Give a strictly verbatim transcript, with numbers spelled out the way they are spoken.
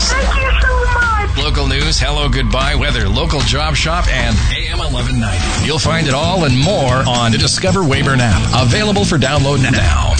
service. Thank you so much. Local news, hello, goodbye, weather, local job shop, and A M eleven ninety. You'll find it all and more on the Discover Weyburn app. Available for download now.